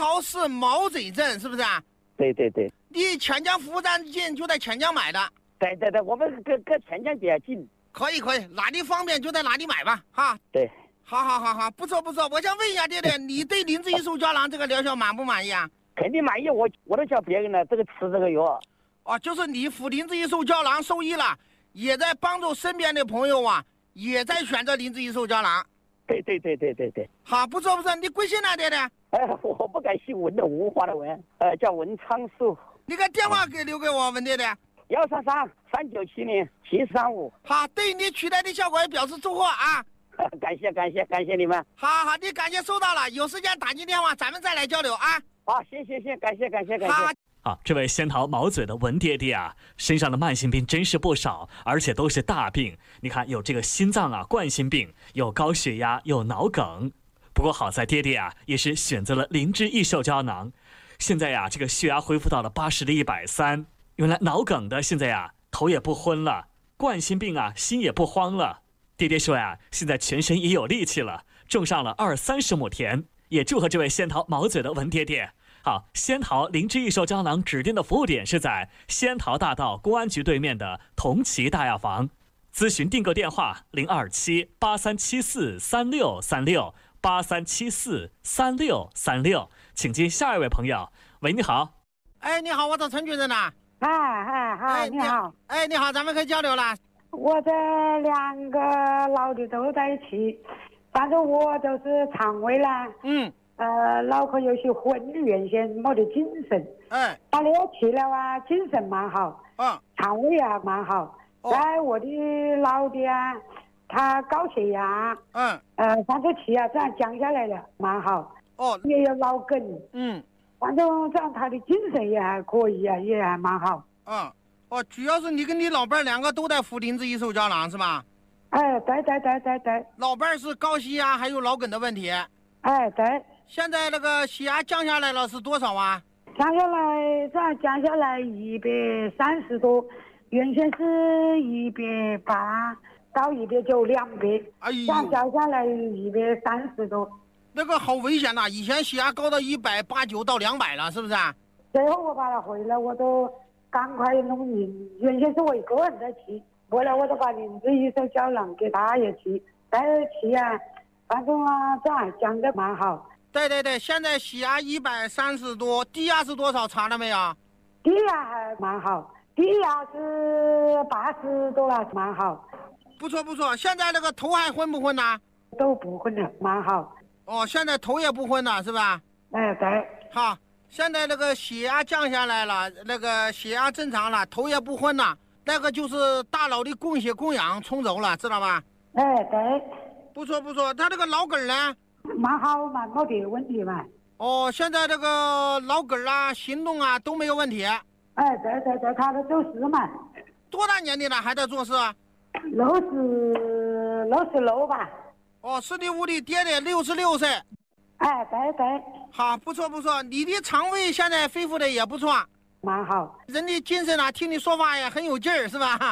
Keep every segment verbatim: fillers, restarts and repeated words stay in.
桃市毛嘴镇是不是啊？ 对对对。 离钱江服务站近，就在钱江买的。 对对对，我们跟跟钱江比较近。 可以可以，哪里方便就在哪里买吧，哈。 对。 好好好好，不错不错。我想问一下爹爹，你对林志艺术胶囊这个疗效满不满意啊？ 肯定满意，我我都叫别人了，这个吃这个药。 哦，就是你服林志艺术胶囊受益了，也在帮助身边的朋友啊，也在选择林志艺术胶囊。 对对对对对对。 好，不错不错，你贵姓呢，爹爹？ 哎，我不敢姓文的，文化的文，呃，叫文昌树。 你个电话给留给我，文爹爹。 幺三三三九七零七三五。 好，对你取代的效果也表示祝贺啊！ 感谢感谢感谢你们。 好好好，你感谢收到了，有时间打进电话，咱们再来交流啊！ 好，谢谢谢，感谢感谢感谢。 好。 啊，这位仙桃毛嘴的文爹爹啊，身上的慢性病真是不少，而且都是大病。你看，有这个心脏啊冠心病，有高血压，有脑梗。不过好在爹爹啊，也是选择了灵芝益寿胶囊。现在呀、啊，这个血压恢复到了八十的一百三。原来脑梗的现在呀、啊，头也不昏了，冠心病啊，心也不慌了。爹爹说呀，现在全身也有力气了，种上了二三十亩田。也祝贺这位仙桃毛嘴的文爹爹。好，仙桃灵芝益寿胶囊指定的服务点是在仙桃大道公安局对面的同齐大药房。咨询订购电话零二七八三七四三六三六八三七四三六三六，请进下一位朋友。喂，你好。 哎，你好，我是陈主任呐。 哎哎哎，你好。 哎，你好，咱们可以交流了。 我这两个老的都在一起，反正我就是肠胃啦， 嗯， 呃，脑壳有些昏，原先没得精神， 哎， 打了气了啊，精神蛮好， 嗯， 肠胃啊蛮好。 哦、 在我的老的啊，他高血压， 嗯， 呃，反正气啊这样降下来了，蛮好。 哦， 也有脑梗， 嗯， 反正这样他的精神也还可以啊，也还蛮好。 嗯，哦，主要是你跟你老伴儿两个都在服灵芝益寿胶囊是吧？ 哎，对对对对对。 老伴儿是高血压还有脑梗的问题。 哎，对。 现在那个血压降下来了是多少啊？ 降下来，这样降下来一百三十多，原先是一百八到一百九两百， 哎呦， 这样降下来一百三十多。 那个好危险呐！以前血压高到一百八九到两百了，是不是啊？ 最后我把它回来，我都赶快弄灵，原先是我一个人在吃，后来我都把灵芝益寿胶囊给他也吃，在吃啊，反正啊，这样降得蛮好。 对对对，现在血压一百三十多，低压是多少？查了没有？ 低压还蛮好，低压是八十多了，蛮好。 不错不错，现在那个头还昏不昏呐？ 都不昏了，蛮好。 哦，现在头也不昏了，是吧？ 哎，对。 好，现在那个血压降下来了，那个血压正常了，头也不昏了，那个就是大脑的供血供氧充足了，知道吧？ 哎，对。 不错不错，他这个脑梗呢？ 蛮好嘛，没得问题嘛。 哦，现在这个脑梗啊、行动啊都没有问题。 哎，对对对，他在做事嘛。 多大年龄了还在做事啊？ 六十六十六吧。 哦，是你屋里爹爹六十六岁。 哎，对对。 好，不错不错，你的肠胃现在恢复的也不错。 蛮好。 人的精神啊，听你说话也很有劲儿，是吧？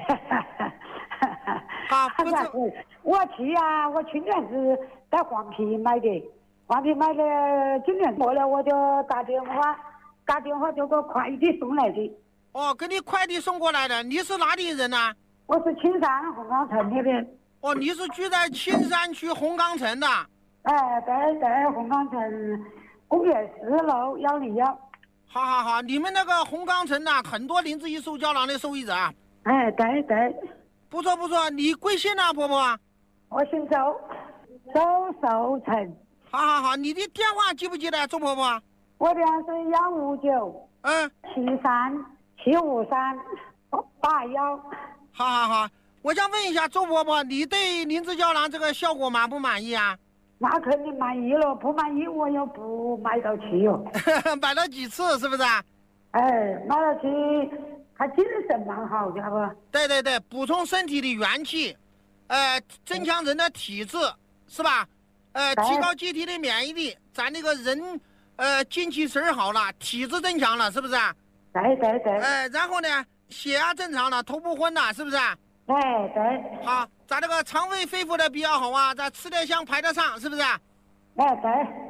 好，不错。 我去啊，我去年是在黄陂买的，黄陂买的，今年过了我就打电话，打电话就给快递送来的。 哦，给你快递送过来的，你是哪里人呢、啊？ 我是青山红岗城那边。 哦，你是居在青山区红岗城的？ 哎，对对，红岗城公园四楼幺零幺。 好好好，你们那个红岗城呐、啊，很多灵芝益寿胶囊的受益者啊。 哎，对对。 不错不错，你贵姓呢、啊，婆婆？ 我姓周，周寿成。 好好好，你的电话记不记得，周婆婆？ 我电话是幺五九嗯七三七五三八幺。 好好好，我想问一下周婆婆，你对灵芝胶囊这个效果满不满意啊？ 那肯定满意了，不满意我又不买到去哟。 买了几次是不是啊？ 哎，买了去，他精神蛮好，知道不？ 对对对，补充身体的元气，呃，增强人的体质，是吧？呃，提高机体的免疫力，咱那个人，呃，精气神好了，体质增强了，是不是？ 对对对。 呃，然后呢，血压正常了，头不昏了，是不是？ 哎，对。 好，咱这个肠胃恢复的比较好啊，咱吃得香，排得上，是不是？ 哎，对。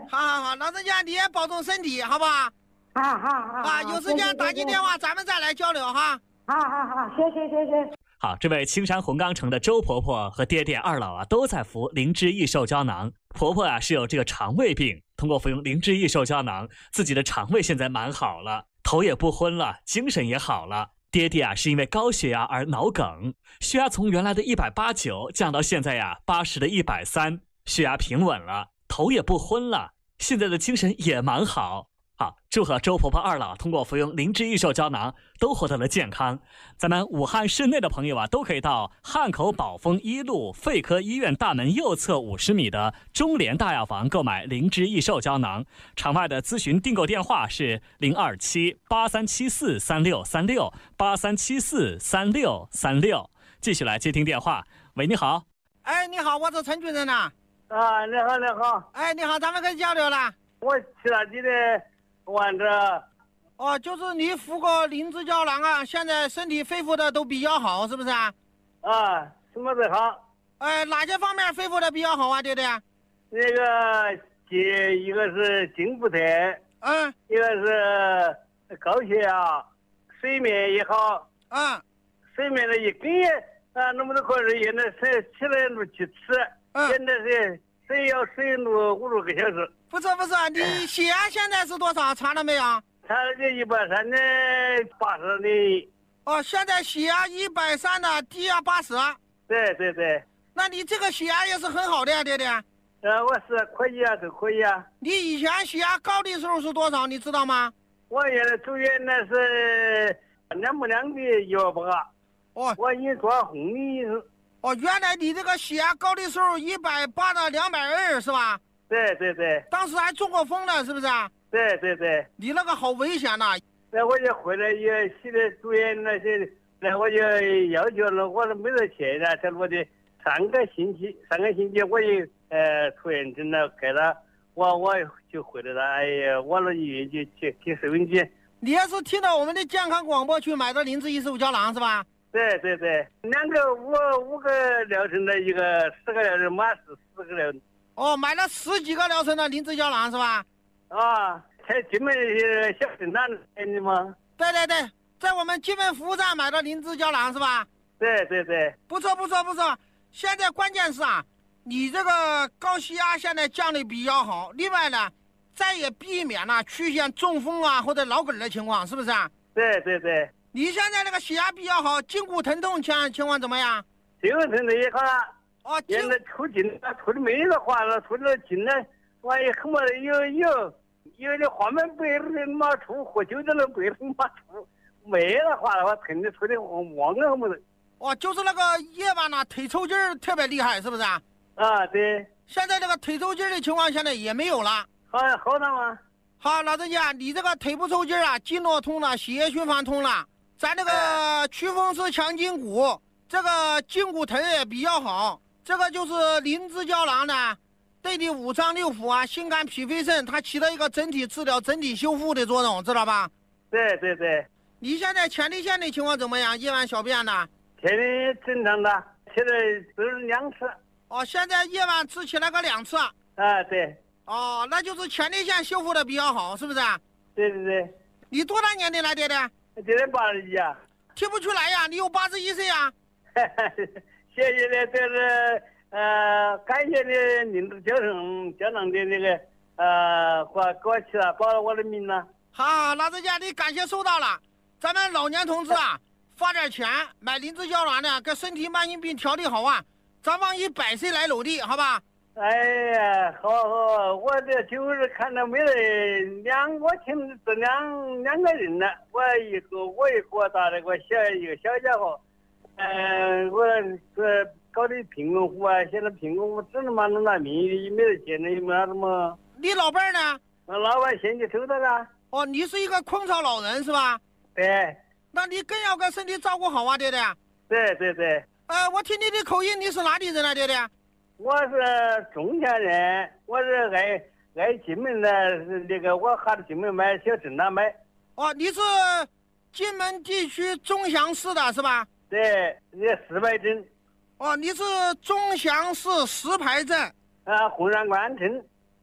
好好好，老人家你也保重身体，好不好？ 好好好。 啊，有时间打起电话，咱们再来交流哈。 好好好，谢谢谢谢。 好，这位青山红冈城的周婆婆和爹爹二老啊，都在服灵芝益寿胶囊。婆婆啊是有这个肠胃病，通过服用灵芝益寿胶囊，自己的肠胃现在蛮好了，头也不昏了，精神也好了。爹爹啊是因为高血压而脑梗，血压从原来的一百八九降到现在呀八十的一百三，血压平稳了，头也不昏了，现在的精神也蛮好。好，祝贺周婆婆二老通过服用灵芝益寿胶囊都获得了健康。咱们武汉市内的朋友啊，都可以到汉口宝丰一路肺科医院大门右侧五十米的中联大药房购买灵芝益寿胶囊。场外的咨询订购电话是零二七八三七四三六三六八三七四三六三六。继续来接听电话。喂，你好。 哎，你好，我是陈主任呐。 啊，你好，你好。 哎，你好，咱们可以交流了。 我去了你的患者。 哦，就是你服过灵芝胶囊啊，现在身体恢复的都比较好，是不是啊？ 啊，什么都好。 哎，哪些方面恢复的比较好啊，爹爹？ 那个筋，一个是筋不疼， 嗯， 一个是高血压，睡眠也好。 嗯， 睡眠的一根也啊，那么多个人现在睡起来路去吃， 嗯， 现在是睡要睡路五六个小时。 不是不是，你血压现在是多少？查了没有？ 查了这一百三的八十的。 哦，现在血压一百三的，低压八十。 对对对。 那你这个血压也是很好的呀，爹爹。 呃，我是可以啊，都可以啊。 你以前血压高的时候是多少？你知道吗？ 我原来住院那是两不两的药吧。 哦， 我已经抓红的。 哦，原来你这个血压高的时候一百八到两百二是吧？ 对对对。 当时还中过风了，是不是？ 对对对。 你那个好危险呐！ 那我就回来也现在住院那些，那我就要求了，我都没得钱了，在我的上个星期，上个星期我也呃出院诊了，给了我我就回来了。哎呀，我到医院去去听收音机。 你也是听到我们的健康广播去买的灵芝益寿胶囊是吧？ 对对对，两个五五个疗程的，一个十个疗程，满是十个疗程。 哦，买了十几个疗程的灵芝胶囊是吧？ 啊，在金门小镇那买的吗？ 对对对，在我们金门服务站买的灵芝胶囊是吧？ 对对对。 不错不错不错，现在关键是啊，你这个高血压现在降的比较好，另外呢，再也避免了出现中风啊或者脑梗的情况，是不是啊？ 对对对。 你现在那个血压比较好，筋骨疼痛情情况怎么样？ 筋骨疼痛也好了。 哦， 现在抽筋，抽的没得话了，抽的筋呢，万一很么有有有的花门背的嘛抽，喝酒的那背的嘛抽，没得话的话，疼的抽的忘了么的。 哦，就是那个夜晚呢，腿抽筋儿特别厉害，是不是啊？ 啊，对。 现在这个腿抽筋儿的情况现在也没有了。 好，好了吗？ 好，老人家，你这个腿部抽筋儿啊，经络通了，血液循环通了。咱这个祛风湿强筋骨，这个筋骨疼也比较好。这个就是灵芝胶囊呢，对你五脏六腑啊、心肝脾肺肾，它起到一个整体治疗、整体修复的作用，知道吧？ 对对对。 你现在前列腺的情况怎么样？夜晚小便呢？ 前列正常的，现在都是两次。 哦，现在夜晚只起来个两次。 啊，对。 哦，那就是前列腺修复的比较好，是不是？ 对对对。 你多大年龄了，爹爹？ 今年八十一啊。 听不出来呀，你有八十一岁呀。 谢谢的，这是呃，感谢的灵芝胶囊胶囊的那个呃，给我给我起了，报了我的名了。 好，老人家你感谢收到了。咱们老年同志啊，花点钱买灵芝胶囊呢，给身体慢性病调理好啊，咱往以百岁来努力，好吧？ 哎呀，好好，我这就是看到没得两，我听这两两个人了，我一个我一个大的，我小一个小家伙，嗯、呃，我这搞的贫困户啊，现在贫困户只能嘛弄那命，也没得钱了，也没啥子嘛。 你老伴儿呢？ 我老板先去抽到了。 哦，你是一个空巢老人是吧？ 对。 那你更要给身体照顾好啊，爹爹。 对对对。 呃，我听你的口音，你是哪里人啊，爹爹？ 我是中乡人，我是挨挨金门的，那个我还是金门买小镇那买。 哦，你是金门地区钟祥市的是吧？ 对，这石牌镇。 哦，你是钟祥市石牌镇。 啊，红山关镇。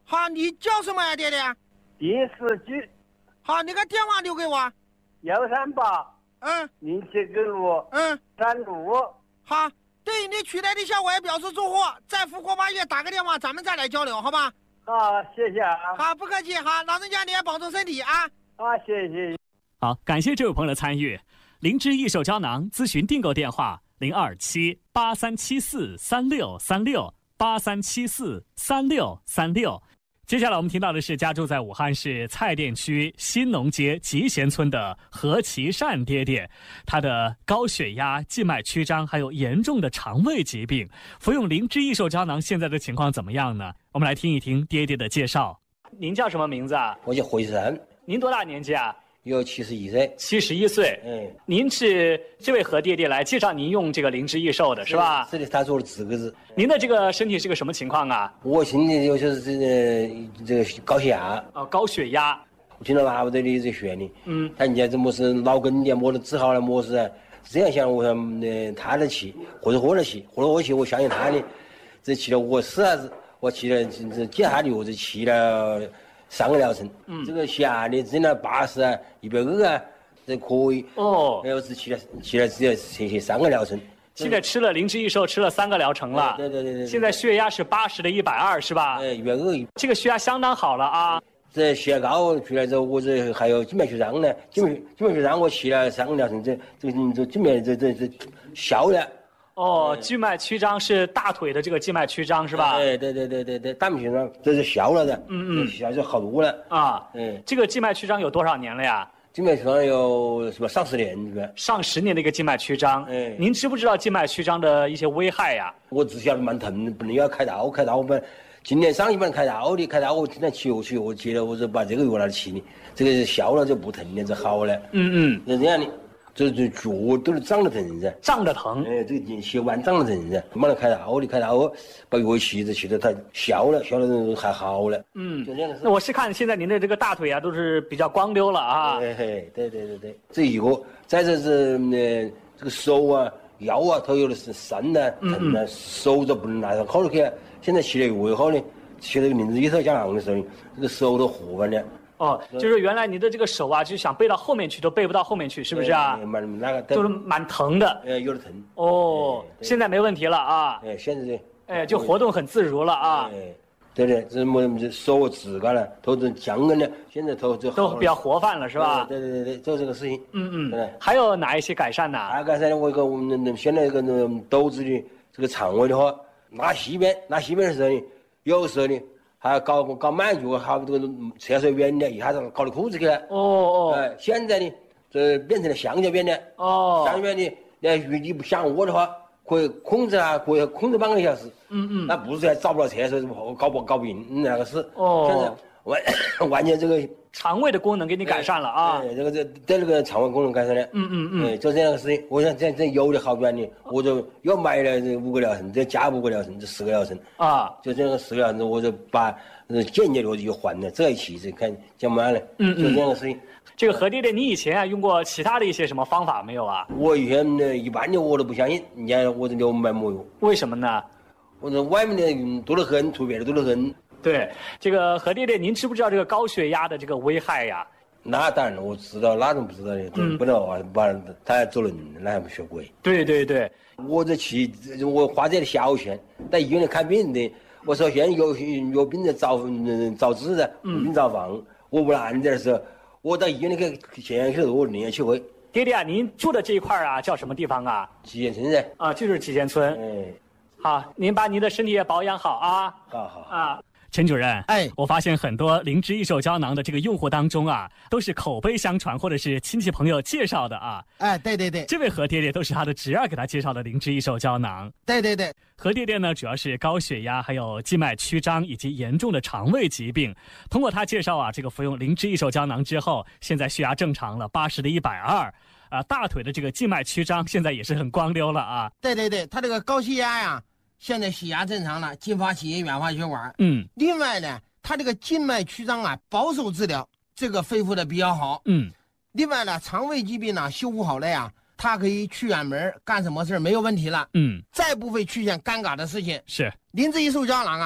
好，你叫什么呀，爹爹？ 丁世举。 好，你个电话留给我。 幺三八。 嗯。 零七九六。 嗯。 三五。 好，对你取来的效果也表示祝贺，在复活八月打个电话，咱们再来交流，好吧？ 好，谢谢啊。 好，不客气。好，老人家你也保重身体啊。 好，谢谢。 好，感谢这位朋友的参与。灵芝益寿胶囊咨询订购电话零二七八三七四三六三六八三七四三六三六。接下来我们听到的是家住在武汉市蔡甸区新农街集贤村的何其善爹爹，他的高血压、静脉曲张还有严重的肠胃疾病，服用灵芝益寿胶囊现在的情况怎么样呢？我们来听一听爹爹的介绍。您叫什么名字啊？ 我叫何其善。 您多大年纪啊？ 有七十一岁。 七十一岁。 嗯， 您是这位何爹爹来介绍您用这个灵芝益寿的是吧？ 是的，他说的四个字。 您的这个身体是个什么情况啊？ 我现在就是这个这个高血压。 哦，高血压。 我听到妈妈这里在说的， 嗯， 他人家怎么是脑梗的，么子治好了，么事啊？这样想，我说呃，他的气或者我的气，或者我气，我相信他的，这气了我死啥子？我去了这检查的药，这去了三个疗程。嗯，这个血压的整了八十啊、一百二啊，这可以。 哦， 然后是去了去了只要去去三个疗程。 现在吃了灵芝益寿，吃了三个疗程了。 对对对 对, 对。 现在血压是八十的一百二，是吧？ 哎，一百二。 这个血压相当好了啊。 这血压高出来之后，我这还有静脉曲张呢，静脉静脉曲张我去了三个疗程，这这这静脉这这这消了。 哦，静脉曲张是大腿的这个静脉曲张是吧？ 哎，对对对对对，大脉曲张这是消了的， 嗯嗯， 消就好多了啊。 嗯， 这个静脉曲张有多少年了呀？ 静脉曲张有什么上十年是吧？ 上十年的一个静脉曲张。 哎， 您知不知道静脉曲张的一些危害呀？ 我只晓得蛮疼，不能要开刀，开刀我们今年上一本开刀的，开刀我今天吃药吃药吃了，我就把这个药拿来吃的，这个消了就不疼了，就好了。 嗯嗯， 是这样的。这这脚都是胀得疼噻， 胀得疼。 哎，这个血管胀得疼噻，马上开刀的，开刀把药吃着吃着，它消了，消了还好了。 嗯， 就这样的。 那我是看现在您的这个大腿啊，都是比较光溜了啊。 哎嘿，对对对对，这一个，再者是呃这个手啊、腰啊，它有的是酸呐、疼呐，手都不能拿上口里去。现在吃了药以后呢，吃这个灵芝益寿胶囊的时候，这个手都活泛了。 哦，就是原来你的这个手啊，就想背到后面去，都背不到后面去，是不是啊？ 蛮那个都是蛮疼的。 哎，有点疼。 哦，现在没问题了啊。 哎，现在这。 哎，就活动很自如了啊。 哎，对的，这么这手指干了，头都僵硬了，现在头就都比较活泛了，是吧？ 对对对对，做这个事情。 嗯嗯。 对。 还有哪一些改善呢？ 还改善了我一个我们现在一个那肚子的这个肠胃的话，拉稀便拉稀便的时候呢，有时候呢。还搞搞满足，还有这个厕所便的，一下子搞到裤子去了。 哦哦。 哎，现在呢，这变成了橡胶便的。 哦。 橡胶便的，那如你不想屙的话，可以控制啊，可以控制半个小时。 嗯嗯。 那不是还找不到厕所，搞不搞不赢那个事。 哦。 现在完完全这个肠胃的功能给你改善了啊。 哎，这个这对那个肠胃功能改善了。 嗯嗯嗯。 哎，就这样的事情，我想这这有的好转的，我就又买了这五个疗程，再加五个疗程，这十个疗程。啊。就这样十个疗程，我就把。呃，间接的就换了，这一期是看讲完了，嗯嗯，就这样的事情。 这个何爹爹，你以前啊用过其他的一些什么方法没有啊？ 我以前呢，一般的我都不相信，人家我这牛买没有。 为什么呢？ 我说外面的多得很，出边的多得很。 对，这个何爹爹，您知不知道这个高血压的这个危害呀？ 那当然了，我知道，哪种不知道的？嗯，不能把他还做人，那还不学鬼？ 对对对， 我这去，我花这点小钱在医院里看病的。我首先有有病人找找治的，无病找房。我不难的时候，我到医院里去先去我宁愿去回。 爹爹啊，您住的这一块啊叫什么地方啊？ 集贤村噻。 啊，就是集贤村。 哎， 好，您把您的身体也保养好啊。 好好啊。陈主任， 哎， 我发现很多灵芝益寿胶囊的这个用户当中啊，都是口碑相传或者是亲戚朋友介绍的啊。 哎，对对对， 这位何爹爹都是他的侄儿给他介绍的灵芝益寿胶囊。 对对对， 何爹爹呢，主要是高血压，还有静脉曲张以及严重的肠胃疾病。通过他介绍啊，这个服用灵芝益寿胶囊之后，现在血压正常了，八十的一百二。啊，大腿的这个静脉曲张现在也是很光溜了啊。 对对对，他这个高血压呀，现在血压正常了，进发血液远发血管。 嗯， 另外呢。他这个静脉曲张啊，保守治疗，这个恢复的比较好。 嗯， 另外呢，肠胃疾病呢修复好了呀，他可以去远门干什么事没有问题了。 嗯， 再不会出现尴尬的事情。 是， 灵芝益寿胶囊啊，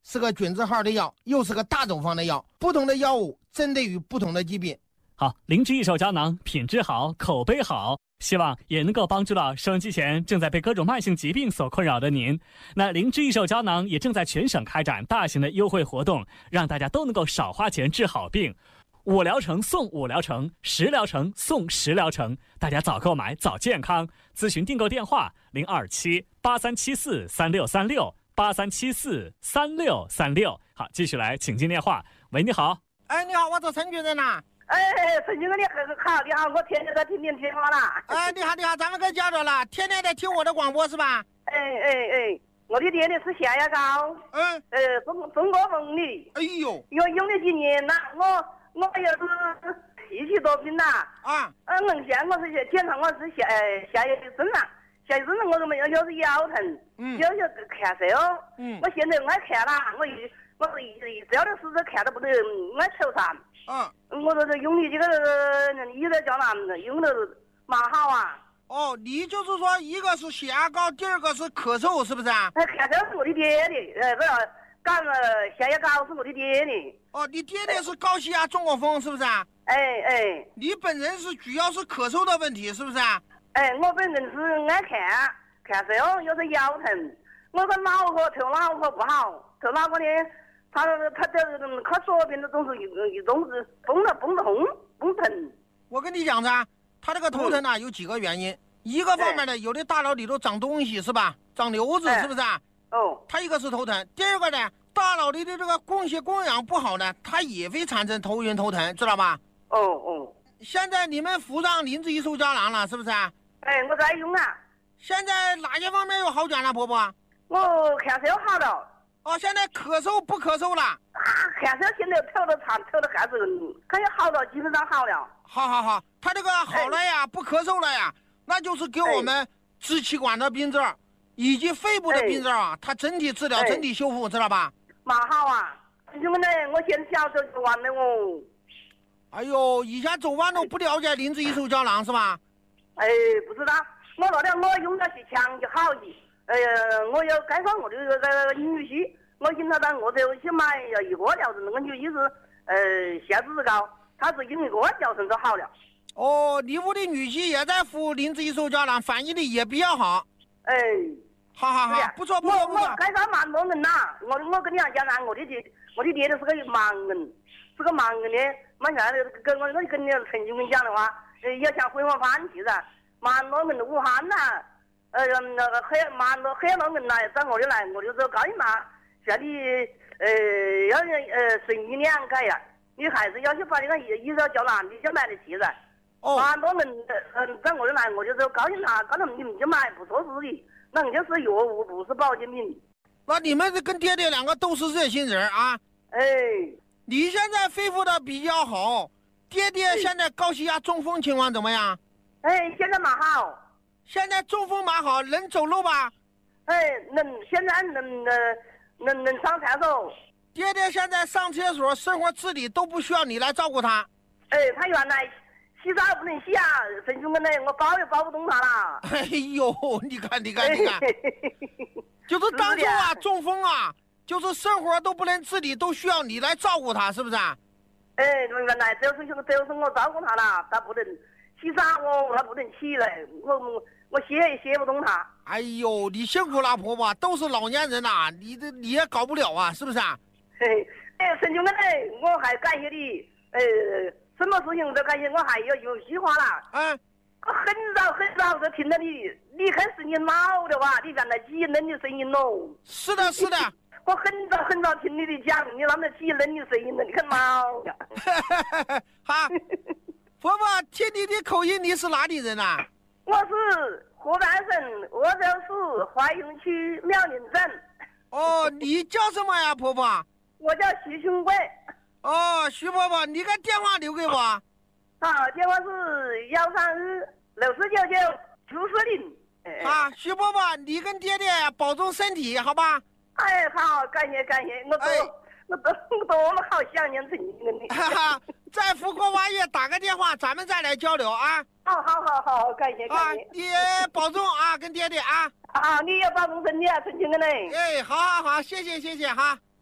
是个菌字号的药，又是个大种方的药，不同的药物针对于不同的疾病。 好，灵芝益寿胶囊品质好，口碑好，希望也能够帮助到收音机前正在被各种慢性疾病所困扰的您。那灵芝益寿胶囊也正在全省开展大型的优惠活动，让大家都能够少花钱治好病。五疗程送五疗程，十疗程送十疗程，大家早购买早健康。咨询订购电话零二七八三七四三六三六八三七四三六三六。好，继续来，请进电话。喂，你好。 哎，你好，我是陈主任呐。 哎，陈主任你好，你好，我天天在听您电话啦。 哎，你好，你好，咱们可交流了，天天在听我的广播是吧？ 哎哎哎，我的爹爹是下牙膏， 嗯， 呃，中中国风的。 哎呦， 又用了几年了，我我又是脾气多病啦。 啊， 嗯，现在我是检查我是下下叶症了，下叶症了我都没有，有是腰疼， 嗯， 有有咳嗽， 嗯， 我现在我爱看啦，我一我是一一只要的时候看都不得，我爱愁啥。 嗯， 我这是用的这个益寿胶囊用的蛮好啊。 哦，你就是说一个是血压高，第二个是咳嗽，是不是啊？ 哎，咳嗽是我的爹的，呃，不是，干了血压高是我的爹的。 哦，你爹爹是高血压中过风，是不是啊？ 哎哎， 你本人是主要是咳嗽的问题，是不是啊？ 哎，我本人是爱看咳嗽，又是腰疼，我个脑壳头脑壳不好，头脑壳呢。他他这他左边的总是一种是崩了崩痛崩疼。 我跟你讲噻，他这个头疼呢、嗯、有几个原因，一个方面呢，有的大脑里头长东西是吧，长瘤子是不是啊？ 哦， 他一个是头疼，第二个呢，大脑里的这个供血供氧不好呢，它也会产生头晕头疼，知道吧？ 哦哦。 现在你们服上灵芝益寿胶囊了，是不是啊？ 哎，我在用啊。 现在哪些方面有好转了，婆婆？ 我咳嗽好了。 哦，现在咳嗽不咳嗽了？ 啊，咳嗽现在头都长，头都还是可以好了，基本上好了。 好好好，他这个好了呀，哎、不咳嗽了呀，那就是给我们支气管的病症、哎、以及肺部的病症啊，它整体治疗、哎、整体修复，知道吧？ 蛮好啊，因为呢，我现在小时候就完了哦。 哎呦，以前走弯路不了解灵芝益寿胶囊是吧？ 哎，不知道，我那天我用了些强就好些。哎呀，我要介绍我的那个女婿，我引他到我这去买要一个疗程，那个女婿是呃下肢高，他是用一个疗程就好了。 哦，你屋的女婿也在服灵芝益寿胶囊，反应的也比较好。 哎， 好好好，不错不错不错。 我介绍蛮多人呐，我我跟你讲讲，我的爹我的爹爹是个盲人，是个盲人呢。我现在跟我我跟你陈经理讲的话，也想回我翻去噻，蛮多人武汉呐。呃，那个很蛮多很多人来找我的来，我就说告诉他，现在呃要呃生意两改呀，你还是要去把那个益寿胶囊，你就买得起噻。哦。蛮多人嗯找我的来，我就说告诉他，告诉你们就买不错事的，那就是药物，不是保健品。 那你们跟爹爹两个都是热心人啊。 哎。 你现在恢复的比较好，爹爹现在高血压中风情况怎么样？ 哎，现在蛮好。 现在中风蛮好，能走路吧？ 哎，能，现在能呃能能上厕所。 爹爹现在上厕所、生活自理都不需要你来照顾他。 哎，他原来洗澡不能洗啊，神经病呢，我抱也抱不动他了。 哎呦，你看，你看，你看，就是当初啊，中风啊，就是生活都不能自理，都需要你来照顾他，是不是啊？ 哎，原来就是就是我照顾他了，他不能洗澡，我他不能起来，我。我写也写不动他。 哎呦，你辛苦了，婆婆，都是老年人呐、啊，你这你也搞不了啊，是不是啊？ 嘿，哎，陈兄弟，我还感谢你，呃，什么事情都感谢，我还要有句话啦。 嗯。 我很早很早就听到你，你看是你老的哇，你原来几嫩的声音喽。 是的，是的。 我很早很早听你的讲，你那么几嫩的声音了，你看老呀。 好，婆婆，听你的口音，你是哪里人啊？ 我是河南省鄂州市怀雍区苗林镇。 哦，你叫什么呀，婆婆？ 我叫徐雄贵。 哦，徐婆婆，你个电话留给我。 好，电话是幺三二六四九九九四零。 啊，徐婆婆，你跟爹爹保重身体，好吧？ 哎，好，感谢感谢，我都、哎、我都我多么好想念陈经理。 哈哈，在福国挖月打个电话，咱们再来交流啊。 好好好好，感谢感谢。 啊，你保重啊，跟爹爹啊。 啊，你也保重身体啊，陈经理。 哎，好好好，谢谢谢谢哈。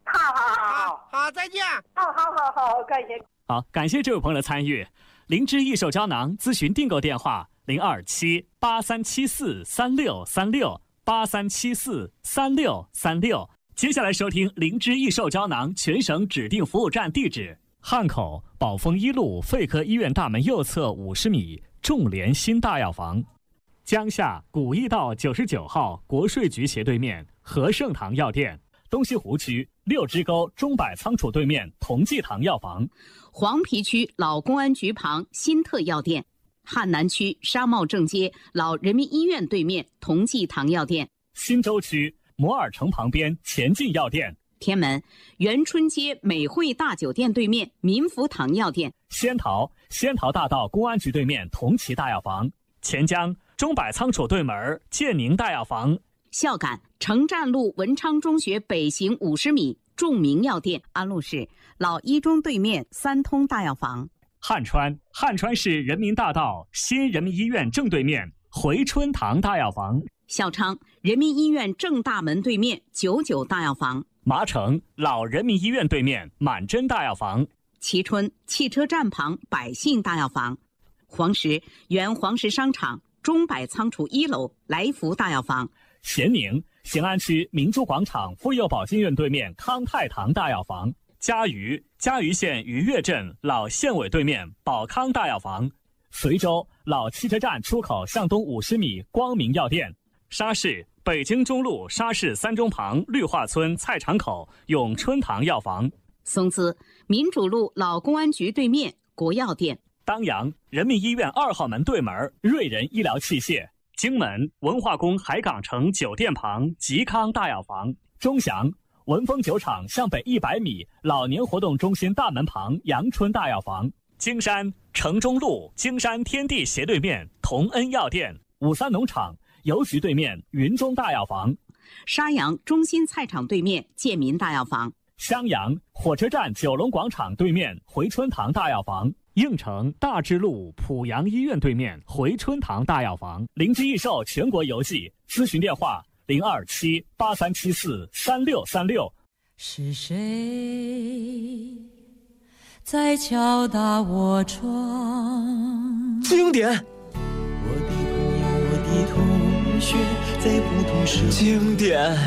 好好好好好好，再见。 好好好好，感谢。 好，感谢这位朋友的参与。灵芝益寿胶囊咨询订购电话：零二七八三七四三六三六八三七四三六三六。接下来收听灵芝益寿胶囊全省指定服务站地址：汉口宝丰一路肺科医院大门右侧五十米众联新大药房，江夏古驿道九十九号国税局斜对面和盛堂药店，东西湖区六支沟中百仓储对面同济堂药房， 黄陂区老公安局旁新特药店，汉南区商贸正街老人民医院对面同济堂药店， 新洲区摩尔城旁边前进药店， 天门元春街美汇大酒店对面民福堂药店， 仙桃仙桃大道公安局对面同齐大药房，钱江中百仓储对门建宁大药房， 孝感城站路文昌中学北行五十米众明药店，安陆市老一中对面三通大药房， 汉川汉川市人民大道新人民医院正对面回春堂大药房， 孝昌人民医院正大门对面九九大药房， 麻城老人民医院对面满珍大药房， 蕲春汽车站旁百信大药房，黄石原黄石商场中百仓储一楼来福大药房， 咸宁咸安区明珠广场妇幼保健院对面康泰堂大药房，嘉鱼嘉鱼县鱼跃镇老县委对面宝康大药房，随州老汽车站出口向东五十米光明药店，沙市北京中路沙市三中旁绿化村菜场口永春堂药房， 松滋民主路老公安局对面国药店， 当阳人民医院二号门对门瑞仁医疗器械，荆门文化宫海港城酒店旁吉康大药房，钟祥文峰酒厂向北一百米老年活动中心大门旁阳春大药房，京山城中路京山天地斜对面同恩药店，五三农场邮局对面云中大药房， 沙阳中心菜场对面建民大药房， 襄阳火车站九龙广场对面回春堂大药房，应城大智路濮阳医院对面回春堂大药房，灵芝益寿全国邮寄咨询电话零二七八三七四三六三六。 是谁在敲打我窗？ 经典， 我的朋友，我的同学，在不同时经典，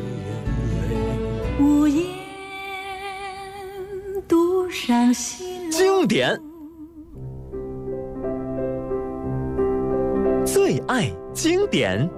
无言独上西楼。 经典，最爱经典。